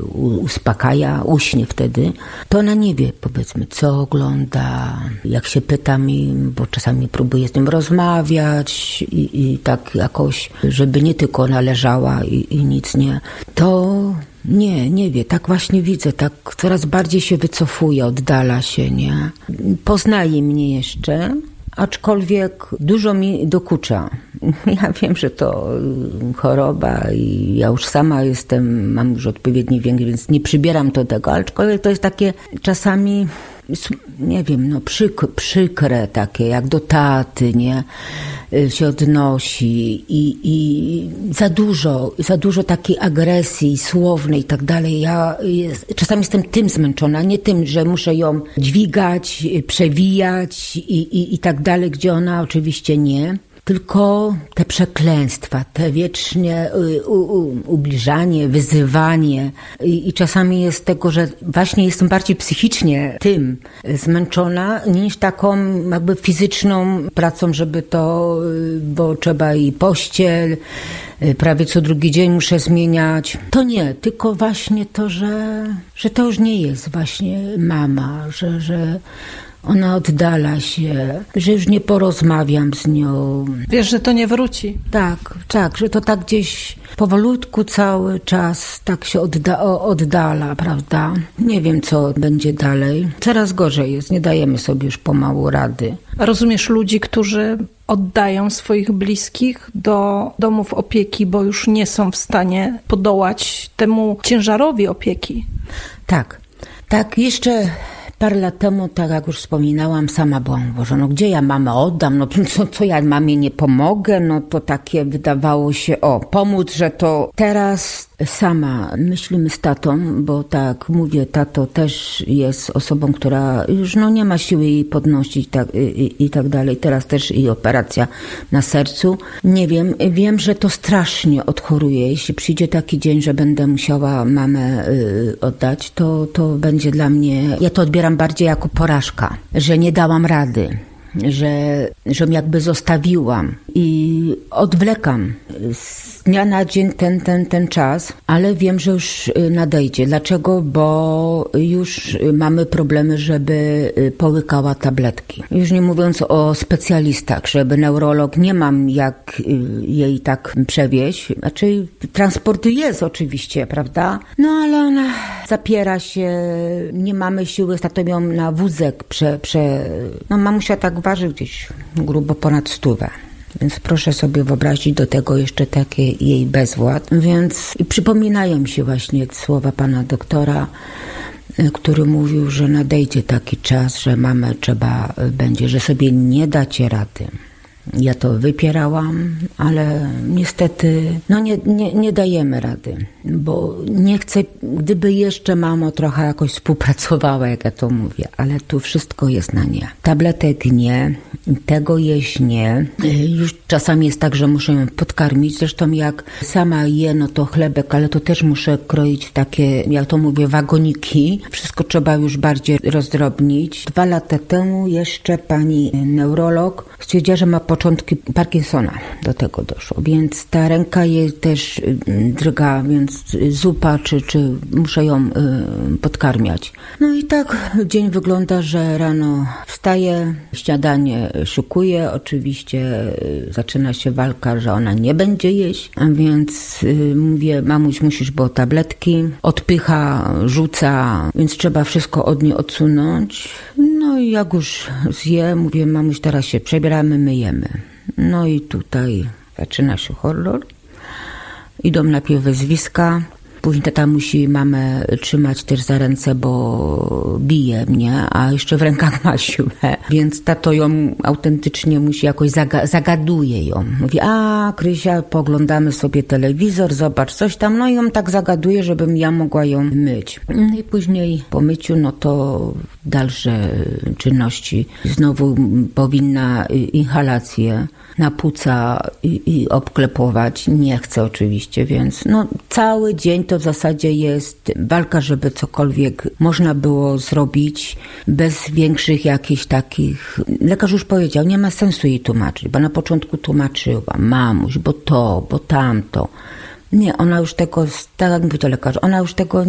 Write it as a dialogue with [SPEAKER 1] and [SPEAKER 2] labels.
[SPEAKER 1] uspokaja, uśnie wtedy, to ona nie wie, powiedzmy, co ogląda. Jak się pytam, bo czasami próbuję z nim rozmawiać i tak jakoś, żeby nie tylko ona leżała i nic nie, to nie wie, tak właśnie widzę, tak coraz bardziej się wycofuje, oddala się, nie? Poznaje mnie jeszcze, aczkolwiek dużo mi dokucza. Ja wiem, że to choroba i ja już sama mam już odpowiedni wiek, więc nie przybieram do tego, aczkolwiek to jest takie czasami, nie wiem, przykre takie, jak do taty, nie? Się odnosi i za dużo takiej agresji słownej i tak dalej. Ja czasami jestem tym zmęczona, nie tym, że muszę ją dźwigać, przewijać i tak dalej, gdzie ona oczywiście nie. Tylko te przekleństwa, te wiecznie ubliżanie, wyzywanie i czasami jest tego, że właśnie jestem bardziej psychicznie tym zmęczona niż taką jakby fizyczną pracą, żeby bo trzeba i pościel, prawie co drugi dzień muszę zmieniać. To nie, tylko właśnie to, że to już nie jest właśnie mama, że ona oddala się, że już nie porozmawiam z nią.
[SPEAKER 2] Wiesz, że to nie wróci.
[SPEAKER 1] Tak, że to tak gdzieś powolutku cały czas tak się oddala, prawda? Nie wiem, co będzie dalej. Coraz gorzej jest, nie dajemy sobie już pomału rady.
[SPEAKER 2] Rozumiesz ludzi, którzy oddają swoich bliskich do domów opieki, bo już nie są w stanie podołać temu ciężarowi opieki? Tak, jeszcze parę lat temu, tak jak już wspominałam, sama byłam, Boże, gdzie ja mamę oddam, co ja mamie nie pomogę, to takie wydawało się, pomóc, że to teraz sama myślimy z tatą, bo tak mówię, tato też jest osobą, która już nie ma siły jej podnosić i tak dalej. Teraz też i operacja na sercu. Nie wiem, że to strasznie odchoruje. Jeśli przyjdzie taki dzień, że będę musiała mamę oddać, to będzie dla mnie, ja to odbieram bardziej jako porażka, że nie dałam rady. Że ją jakby zostawiłam i odwlekam z dnia na dzień ten czas, ale wiem, że już nadejdzie. Dlaczego? Bo już mamy problemy, żeby połykała tabletki. Już nie mówiąc o specjalistach, żeby neurolog, nie mam jak jej tak przewieźć. Znaczy transport jest oczywiście, prawda? Ale ona zapiera się, nie mamy siły, z ją na wózek mamusia tak waży gdzieś grubo ponad 100. Więc proszę sobie wyobrazić do tego jeszcze taki jej bezwład. Więc przypominają mi się właśnie słowa pana doktora, który mówił, że nadejdzie taki czas, że mamę trzeba będzie, że sobie nie dacie rady. Ja to wypierałam, ale niestety nie dajemy rady, bo nie chcę, gdyby jeszcze mamo trochę jakoś współpracowała, jak ja to mówię, ale tu wszystko jest na nie. Tabletek nie, tego jeść nie. Już czasami jest tak, że muszę ją podkarmić, zresztą jak sama je, to chlebek, ale to też muszę kroić w takie, jak to mówię, wagoniki. Wszystko trzeba już bardziej rozdrobnić. 2 lata temu jeszcze pani neurolog stwierdziła, że ma początki Parkinsona, do tego doszło, więc ta ręka jej też drga, więc zupa, czy muszę ją podkarmiać. I tak dzień wygląda, że rano wstaję, śniadanie szykuję, oczywiście zaczyna się walka, że ona nie będzie jeść, a więc mówię, mamuś, musisz, bo tabletki, odpycha, rzuca, więc trzeba wszystko od niej odsunąć. I jak już zje, mówię, mamuś, teraz się przebieramy, myjemy. I tutaj zaczyna się horror. Idą najpierw wezwiska, później tata musi mamę trzymać też za ręce, bo bije mnie, a jeszcze w rękach ma siłę. Więc tato ją autentycznie musi jakoś, zagaduje ją. Mówi, Krysia, poglądamy sobie telewizor, zobacz coś tam. I ją tak zagaduje, żebym ja mogła ją myć. I później po myciu, to dalsze czynności. Znowu powinna inhalację na płuca i obklepować. Nie chcę oczywiście, więc cały dzień to w zasadzie jest walka, żeby cokolwiek można było zrobić bez większych jakichś takich... Lekarz już powiedział, nie ma sensu jej tłumaczyć, bo na początku tłumaczyła, mamuś, bo to, bo tamto. Nie, ona już tego, tak jak mówi to lekarz, ona już tego